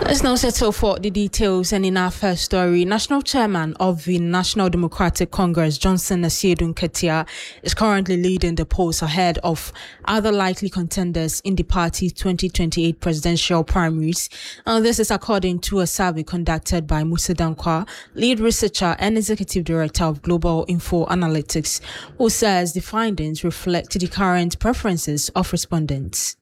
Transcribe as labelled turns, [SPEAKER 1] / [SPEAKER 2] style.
[SPEAKER 1] Let's now settle for the details. And in our first story, National Chairman of the National Democratic Congress, Johnson Asiedu Nketia, is currently leading the polls ahead of other likely contenders in the party's 2028 presidential primaries. This is according to a survey conducted by Musa Dankwa, lead researcher and executive director of Global Info Analytics, who says the findings reflect the current preferences of respondents.